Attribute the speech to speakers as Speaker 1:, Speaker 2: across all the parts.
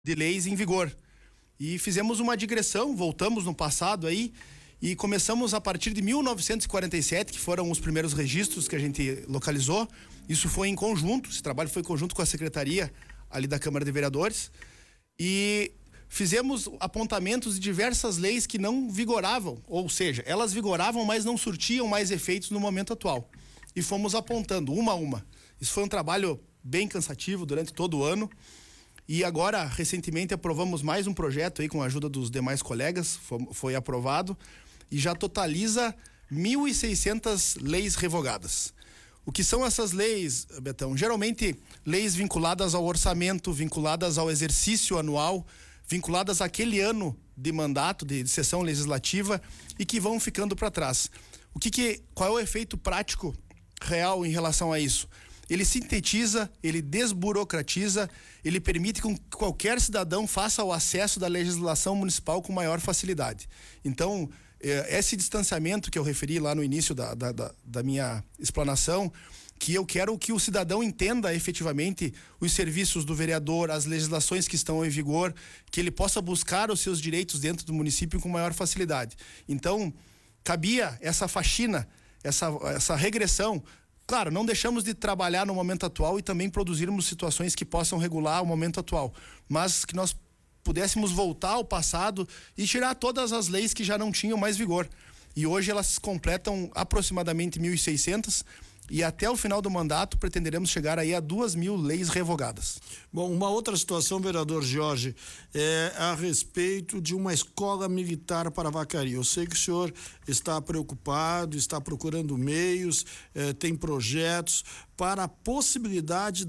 Speaker 1: de leis em vigor. E fizemos uma digressão, voltamos no passado aí e começamos a partir de 1947, que foram os primeiros registros que a gente localizou. Isso foi em conjunto, esse trabalho foi em conjunto com a secretaria ali da Câmara de Vereadores. E fizemos apontamentos de diversas leis que não vigoravam, ou seja, elas vigoravam, mas não surtiam mais efeitos no momento atual. E fomos apontando uma a uma. Isso foi um trabalho bem cansativo durante todo o ano. E agora, recentemente, aprovamos mais um projeto aí com a ajuda dos demais colegas, foi aprovado, e já totaliza 1.600 leis revogadas. O que são essas leis, Betão? Geralmente, leis vinculadas ao orçamento, vinculadas ao exercício anual, vinculadas àquele ano de mandato, de sessão legislativa, e que vão ficando para trás. Qual é o efeito prático real em relação a isso? Ele sintetiza, ele desburocratiza, ele permite que qualquer cidadão faça o acesso da legislação municipal com maior facilidade. Então, esse distanciamento que eu referi lá no início da minha explanação, que eu quero que o cidadão entenda efetivamente os serviços do vereador, as legislações que estão em vigor, que ele possa buscar os seus direitos dentro do município com maior facilidade. Então, cabia essa faxina, essa regressão. Claro, não deixamos de trabalhar no momento atual e também produzirmos situações que possam regular o momento atual, mas que nós pudéssemos voltar ao passado e tirar todas as leis que já não tinham mais vigor. E hoje elas completam aproximadamente 1.600 e até o final do mandato pretenderemos chegar aí a 2.000 leis revogadas.
Speaker 2: Bom, uma outra situação, vereador Jorge, é a respeito de uma escola militar para Vacaria. Eu sei que o senhor está preocupado, está procurando meios, tem projetos para a possibilidade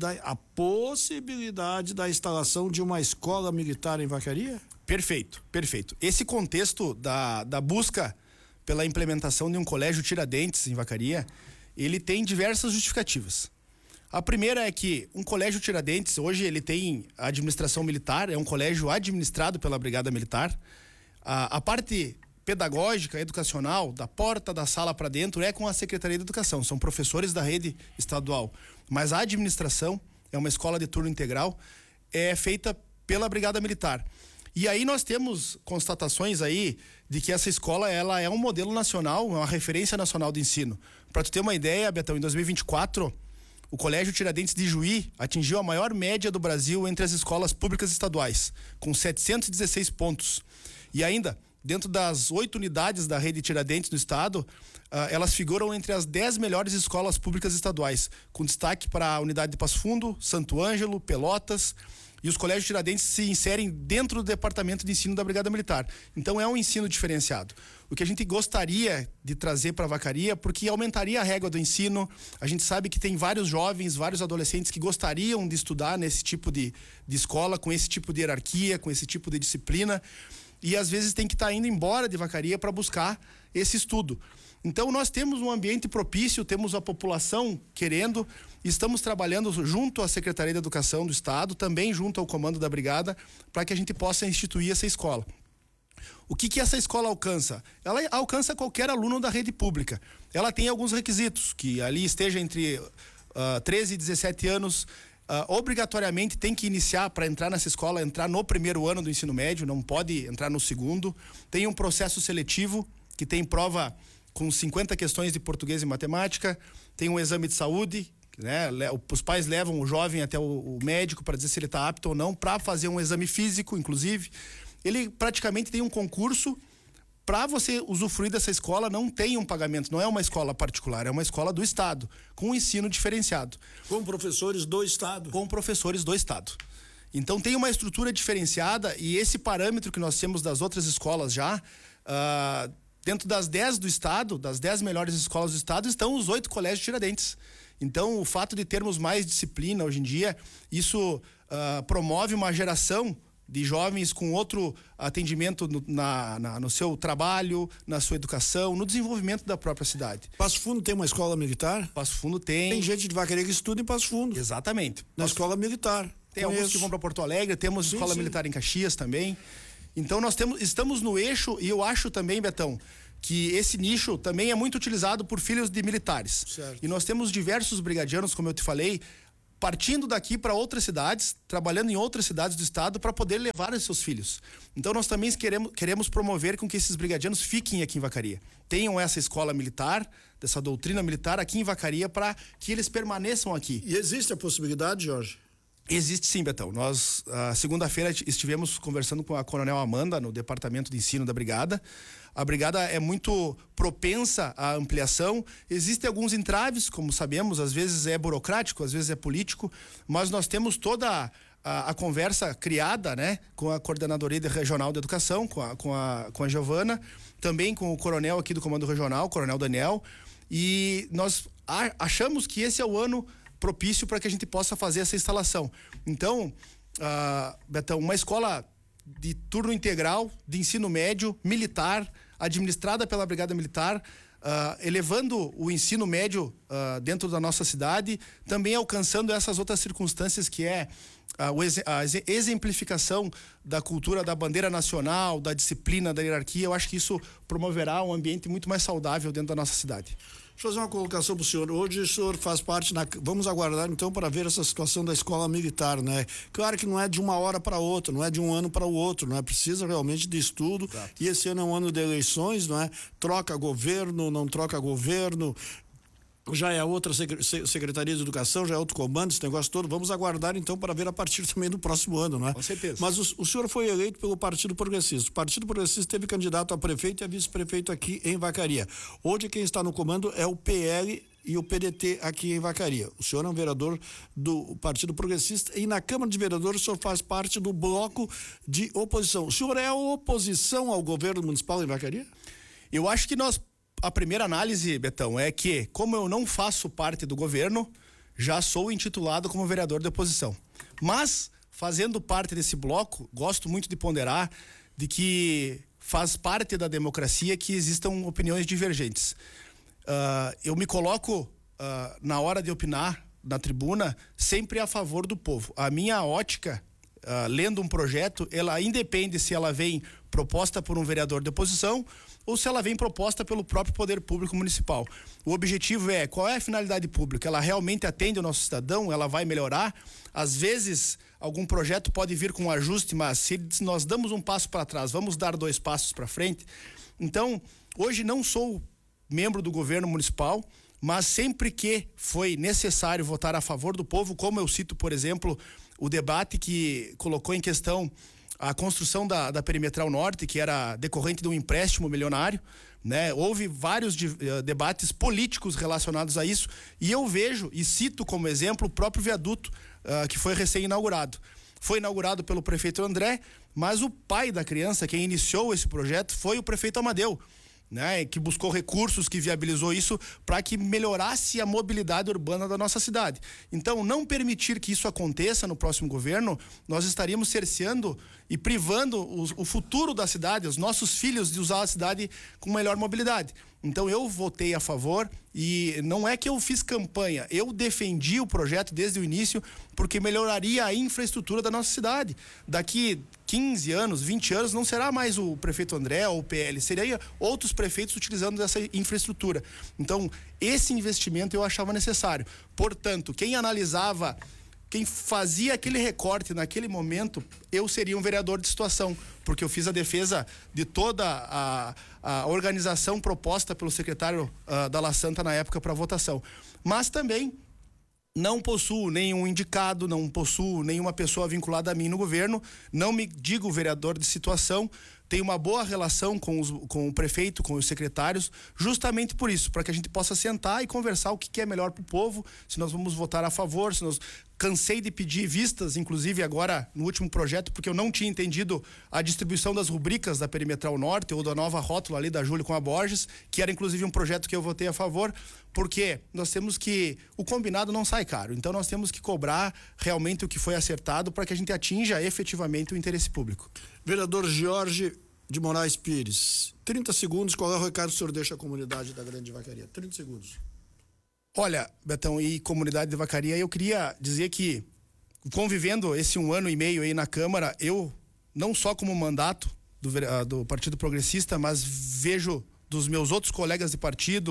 Speaker 2: da instalação de uma escola militar em Vacaria?
Speaker 1: Perfeito, perfeito. Esse contexto da busca pela implementação de um colégio Tiradentes em Vacaria, ele tem diversas justificativas. A primeira é que um colégio Tiradentes, hoje ele tem a administração militar, é um colégio administrado pela Brigada Militar. A parte pedagógica, educacional, da porta da sala para dentro, é com a Secretaria de Educação, são professores da rede estadual. Mas a administração, é uma escola de turno integral, é feita pela Brigada Militar. E aí nós temos constatações aí de que essa escola ela é um modelo nacional, uma referência nacional de ensino. Para tu ter uma ideia, Betão, em 2024, o Colégio Tiradentes de Juí atingiu a maior média do Brasil entre as escolas públicas estaduais, com 716 pontos. E ainda, dentro das 8 unidades da rede Tiradentes no estado, elas figuram entre as 10 melhores escolas públicas estaduais, com destaque para a unidade de Passo Fundo, Santo Ângelo, Pelotas. E os colégios Tiradentes se inserem dentro do departamento de ensino da Brigada Militar. Então é um ensino diferenciado. O que a gente gostaria de trazer para a Vacaria, porque aumentaria a régua do ensino. A gente sabe que tem vários jovens, vários adolescentes que gostariam de estudar nesse tipo de escola, com esse tipo de hierarquia, com esse tipo de disciplina. E às vezes tem que estar indo embora de Vacaria para buscar esse estudo. Então nós temos um ambiente propício, temos a população querendo, estamos trabalhando junto à Secretaria de Educação do Estado, também junto ao comando da Brigada, para que a gente possa instituir essa escola. O que essa escola alcança? Ela alcança qualquer aluno da rede pública. Ela tem alguns requisitos, que ali esteja entre 13 e 17 anos, obrigatoriamente tem que iniciar para entrar nessa escola, entrar no primeiro ano do ensino médio, não pode entrar no segundo. Tem um processo seletivo, que tem prova com 50 questões de português e matemática, tem um exame de saúde, né? Os pais levam o jovem até o médico para dizer se ele está apto ou não, para fazer um exame físico, inclusive. Ele praticamente tem um concurso. Para você usufruir dessa escola, não tem um pagamento, não é uma escola particular, é uma escola do Estado, com um ensino diferenciado.
Speaker 2: Com professores do Estado.
Speaker 1: Com professores do Estado. Então tem uma estrutura diferenciada e esse parâmetro que nós temos das outras escolas já, dentro das 10 do estado, das 10 melhores escolas do estado, estão os 8 colégios Tiradentes. Então, o fato de termos mais disciplina hoje em dia, isso promove uma geração de jovens com outro atendimento no seu trabalho, na sua educação, no desenvolvimento da própria cidade.
Speaker 2: Passo Fundo tem uma escola militar?
Speaker 1: Passo Fundo tem.
Speaker 2: Tem gente de Vacaria que estuda em Passo Fundo.
Speaker 1: Exatamente.
Speaker 2: Na escola militar.
Speaker 1: Tem alguns que vão para Porto Alegre, temos escola militar em Caxias também. Então nós estamos no eixo, e eu acho também, Betão, que esse nicho também é muito utilizado por filhos de militares.
Speaker 2: Certo.
Speaker 1: E nós temos diversos brigadianos, como eu te falei, partindo daqui para outras cidades, trabalhando em outras cidades do estado para poder levar os seus filhos. Então nós também queremos promover com que esses brigadianos fiquem aqui em Vacaria. Tenham essa escola militar, dessa doutrina militar aqui em Vacaria para que eles permaneçam aqui.
Speaker 2: E existe a possibilidade, Jorge?
Speaker 1: Existe sim, Betão. Nós, segunda-feira, estivemos conversando com a Coronel Amanda no Departamento de Ensino da Brigada. A Brigada é muito propensa à ampliação. Existem alguns entraves, como sabemos, às vezes é burocrático, às vezes é político, mas nós temos toda a conversa criada, né, com a Coordenadoria Regional de Educação, com a Giovana, também com o coronel aqui do Comando Regional, o Coronel Daniel, e nós achamos que esse é o ano propício para que a gente possa fazer essa instalação. Então, Betão, uma escola de turno integral, de ensino médio, militar, administrada pela Brigada Militar, elevando o ensino médio dentro da nossa cidade, também alcançando essas outras circunstâncias que é a exemplificação da cultura da bandeira nacional, da disciplina, da hierarquia. Eu acho que isso promoverá um ambiente muito mais saudável dentro da nossa cidade.
Speaker 2: Deixa eu fazer uma colocação para o senhor. Hoje o senhor faz parte, vamos aguardar então para ver essa situação da escola militar, né? Claro que não é de uma hora para outra, não é de um ano para o outro, não é? Precisa realmente de estudo. Exato. E esse ano é um ano de eleições, não é? Troca governo, não troca governo. Já é outra Secretaria de Educação, já é outro comando, esse negócio todo. Vamos aguardar então para ver a partir também do próximo ano, não é?
Speaker 1: Com certeza.
Speaker 2: Mas o senhor foi eleito pelo Partido Progressista. O Partido Progressista teve candidato a prefeito e a vice-prefeito aqui em Vacaria. Hoje quem está no comando é o PL e o PDT aqui em Vacaria. O senhor é um vereador do Partido Progressista e na Câmara de Vereadores o senhor faz parte do bloco de oposição. O senhor é a oposição ao governo municipal em Vacaria?
Speaker 1: Eu acho que a primeira análise, Betão, é que, como eu não faço parte do governo, já sou intitulado como vereador de oposição. Mas, fazendo parte desse bloco, gosto muito de ponderar de que faz parte da democracia que existam opiniões divergentes. Eu me coloco, na hora de opinar na tribuna, sempre a favor do povo. A minha ótica, lendo um projeto, ela independe se ela vem proposta por um vereador de oposição ou se ela vem proposta pelo próprio poder público municipal. O objetivo é, qual é a finalidade pública? Ela realmente atende o nosso cidadão? Ela vai melhorar? Às vezes, algum projeto pode vir com um ajuste, mas se nós damos um passo para trás, vamos dar 2 passos para frente. Então, hoje não sou membro do governo municipal, mas sempre que foi necessário votar a favor do povo, como eu cito, por exemplo, o debate que colocou em questão a construção da Perimetral Norte, que era decorrente de um empréstimo milionário, né? Houve vários debates políticos relacionados a isso, e eu vejo e cito como exemplo o próprio viaduto que foi recém-inaugurado. Foi inaugurado pelo prefeito André, mas o pai da criança, quem iniciou esse projeto, foi o prefeito Amadeu, né, que buscou recursos, que viabilizou isso para que melhorasse a mobilidade urbana da nossa cidade. Então, não permitir que isso aconteça no próximo governo, nós estaríamos cerceando e privando o futuro da cidade, os nossos filhos, de usar a cidade com melhor mobilidade. Então, eu votei a favor e não é que eu fiz campanha, eu defendi o projeto desde o início porque melhoraria a infraestrutura da nossa cidade. Daqui 15 anos, 20 anos, não será mais o prefeito André ou o PL, seria outros prefeitos utilizando essa infraestrutura. Então, esse investimento eu achava necessário. Portanto, quem fazia aquele recorte naquele momento, eu seria um vereador de situação, porque eu fiz a defesa de toda a organização proposta pelo secretário Dalla Santa na época para votação. Mas também não possuo nenhum indicado, não possuo nenhuma pessoa vinculada a mim no governo, não me digo vereador de situação, tenho uma boa relação com o prefeito, com os secretários, justamente por isso, para que a gente possa sentar e conversar o que é melhor para o povo, se nós vamos votar a favor, se nós... Cansei de pedir vistas, inclusive agora no último projeto, porque eu não tinha entendido a distribuição das rubricas da Perimetral Norte ou da nova rótula ali da Júlio com a Borges, que era inclusive um projeto que eu votei a favor, porque nós temos que... O combinado não sai caro, então nós temos que cobrar realmente o que foi acertado para que a gente atinja efetivamente o interesse público.
Speaker 2: Vereador Jorge de Moraes Pires, 30 segundos, qual é o recado que o senhor deixa à comunidade da Grande Vacaria? 30 segundos.
Speaker 1: Olha, Betão, e comunidade de Vacaria, eu queria dizer que, convivendo esse 1 ano e meio aí na Câmara, eu, não só como mandato do Partido Progressista, mas vejo dos meus outros colegas de partido,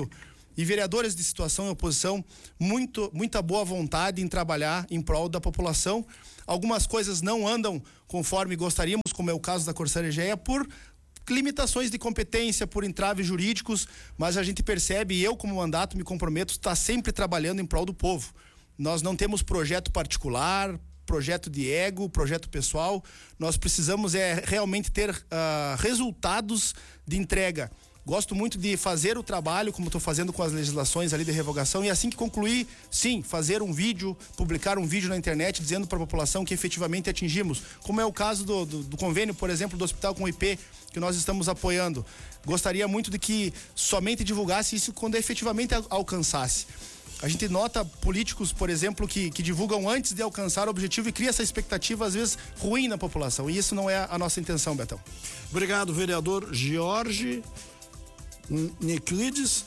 Speaker 1: e vereadores de situação e oposição, muita boa vontade em trabalhar em prol da população. Algumas coisas não andam conforme gostaríamos, como é o caso da Corsã Egea, por limitações de competência, por entraves jurídicos, mas a gente percebe, e eu como mandato me comprometo, estar sempre trabalhando em prol do povo. Nós não temos projeto particular, projeto de ego, projeto pessoal. Nós precisamos realmente ter resultados de entrega. Gosto muito de fazer o trabalho, como estou fazendo com as legislações ali de revogação, e assim que concluir, sim, fazer um vídeo, publicar um vídeo na internet dizendo para a população que efetivamente atingimos, como é o caso do convênio, por exemplo, do hospital com o IP, que nós estamos apoiando. Gostaria muito de que somente divulgasse isso quando efetivamente alcançasse. A gente nota políticos, por exemplo, que divulgam antes de alcançar o objetivo e cria essa expectativa, às vezes, ruim na população. E isso não é a nossa intenção, Betão.
Speaker 2: Obrigado, vereador Jorge Niclaides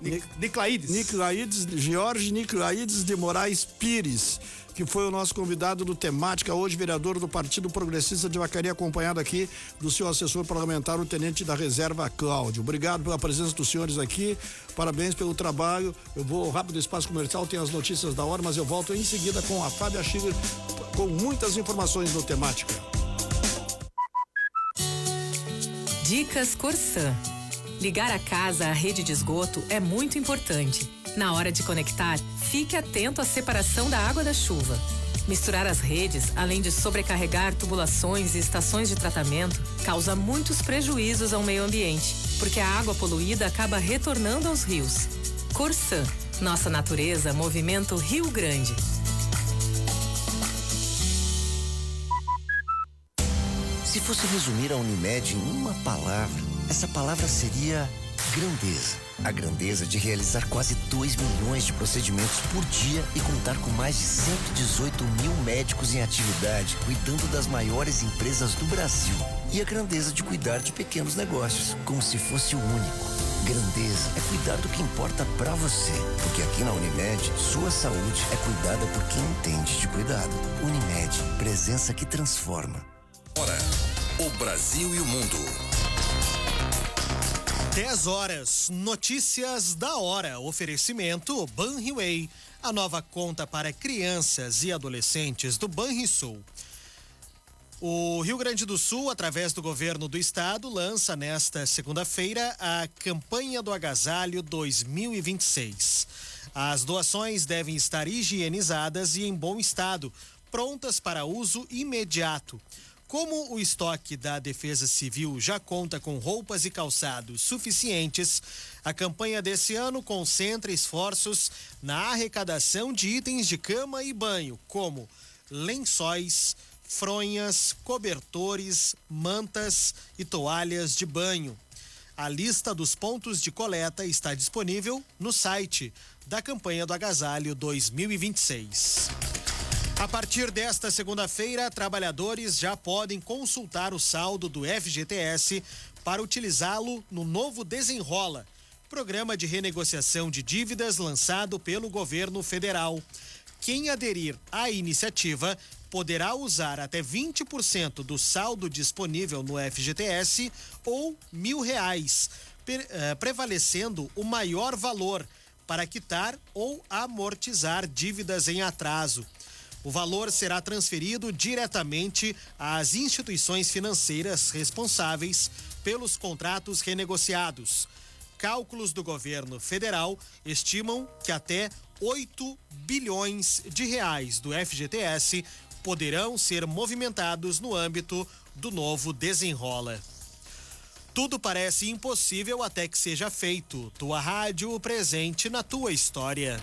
Speaker 2: de Moraes Pires, que foi o nosso convidado do Temática, hoje vereador do Partido Progressista de Vacaria, acompanhado aqui do seu assessor parlamentar, o tenente da reserva Cláudio. Obrigado pela presença dos senhores aqui, parabéns pelo trabalho. Eu vou rápido do espaço comercial, tem as notícias da hora, mas eu volto em seguida com a Fábia Schiller com muitas informações do Temática.
Speaker 3: Dicas Corsã. Ligar a casa à rede de esgoto é muito importante. Na hora de conectar, fique atento à separação da água da chuva. Misturar as redes, além de sobrecarregar tubulações e estações de tratamento, causa muitos prejuízos ao meio ambiente, porque a água poluída acaba retornando aos rios. Corsã, nossa natureza movimenta o Rio Grande.
Speaker 4: Se fosse resumir a Unimed em uma palavra, essa palavra seria grandeza. A grandeza de realizar quase 2 milhões de procedimentos por dia e contar com mais de 118 mil médicos em atividade, cuidando das maiores empresas do Brasil. E a grandeza de cuidar de pequenos negócios, como se fosse o único. Grandeza é cuidar do que importa pra você. Porque aqui na Unimed, sua saúde é cuidada por quem entende de cuidado. Unimed, presença que transforma.
Speaker 5: Hora, o Brasil e o mundo.
Speaker 6: 10 horas, notícias da hora. Oferecimento Banriway, a nova conta para crianças e adolescentes do Banrisul. O Rio Grande do Sul, através do governo do estado, lança nesta segunda-feira a campanha do agasalho 2026. As doações devem estar higienizadas e em bom estado, prontas para uso imediato. Como o estoque da Defesa Civil já conta com roupas e calçados suficientes, a campanha desse ano concentra esforços na arrecadação de itens de cama e banho, como lençóis, fronhas, cobertores, mantas e toalhas de banho. A lista dos pontos de coleta está disponível no site da campanha do agasalho 2026. A partir desta segunda-feira, trabalhadores já podem consultar o saldo do FGTS para utilizá-lo no novo Desenrola, programa de renegociação de dívidas lançado pelo governo federal. Quem aderir à iniciativa poderá usar até 20% do saldo disponível no FGTS ou R$1.000, prevalecendo o maior valor para quitar ou amortizar dívidas em atraso. O valor será transferido diretamente às instituições financeiras responsáveis pelos contratos renegociados. Cálculos do governo federal estimam que até 8 bilhões de reais do FGTS poderão ser movimentados no âmbito do novo Desenrola. Tudo parece impossível até que seja feito. Tua rádio presente na tua história.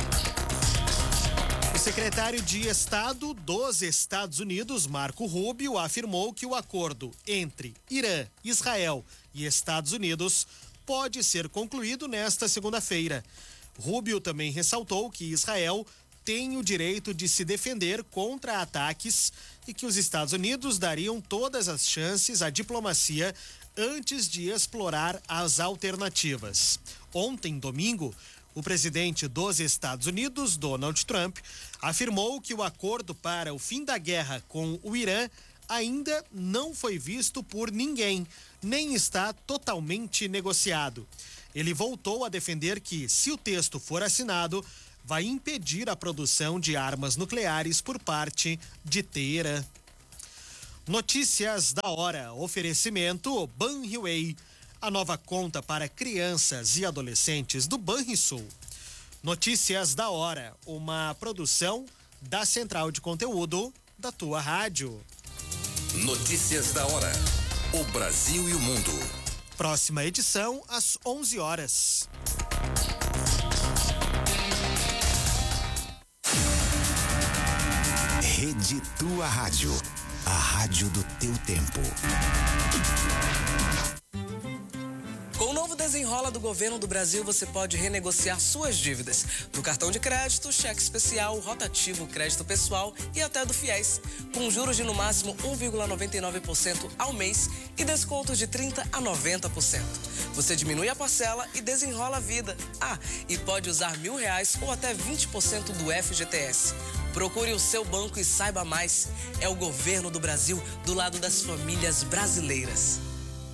Speaker 6: O secretário de Estado dos Estados Unidos, Marco Rubio, afirmou que o acordo entre Irã, Israel e Estados Unidos pode ser concluído nesta segunda-feira. Rubio também ressaltou que Israel tem o direito de se defender contra ataques e que os Estados Unidos dariam todas as chances à diplomacia antes de explorar as alternativas. Ontem, domingo, o presidente dos Estados Unidos, Donald Trump, afirmou que o acordo para o fim da guerra com o Irã ainda não foi visto por ninguém, nem está totalmente negociado. Ele voltou a defender que, se o texto for assinado, vai impedir a produção de armas nucleares por parte de Teherã. Notícias da hora. Oferecimento Banriway, a nova conta para crianças e adolescentes do Banrisul. Notícias da hora, uma produção da Central de Conteúdo da tua rádio.
Speaker 5: Notícias da hora. O Brasil e o mundo.
Speaker 6: Próxima edição às 11 horas.
Speaker 7: Rede Tua Rádio, a rádio do teu tempo.
Speaker 8: Com o novo Desenrola do Governo do Brasil, você pode renegociar suas dívidas do cartão de crédito, cheque especial, rotativo, crédito pessoal e até do FIES, com juros de no máximo 1,99% ao mês e descontos de 30% a 90%. Você diminui a parcela e desenrola a vida. E pode usar R$1.000 ou até 20% do FGTS. Procure o seu banco e saiba mais. É o governo do Brasil do lado das famílias brasileiras.